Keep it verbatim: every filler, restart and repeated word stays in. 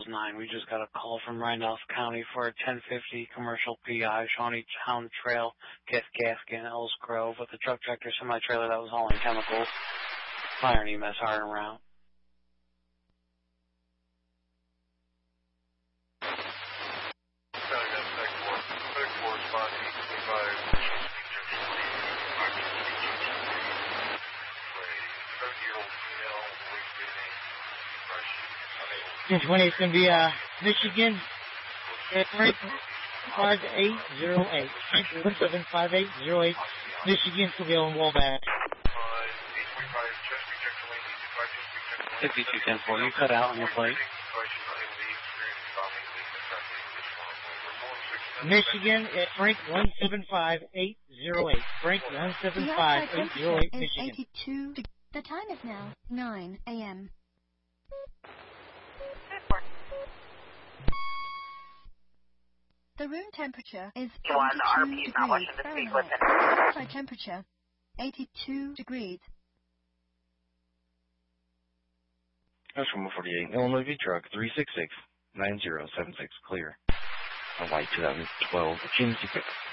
nine. We just got a call from Randolph County for a ten fifty commercial P I, Shawnee Town Trail, Kaskaskia, and Ells Grove with a truck tractor semi-trailer that was hauling chemicals. Fire and E M S hard around. ten twenty is going to be uh, Michigan at Frank five eight zero eight. Frank one seven five eight zero eight. Michigan, Seville, and Wabash. fifty-two ten four, you cut out on your plate. Michigan at Frank one seven five eight zero eight. Frank one seven five eight zero eight, Michigan. eighty-two. The time is now nine a m The room temperature is eighty-two degrees Fahrenheit. Outside temperature, eighty-two degrees. That's from one forty-eight. Illinois V truck three six six nine zero seven six clear. A white two thousand twelve Genesee pickup.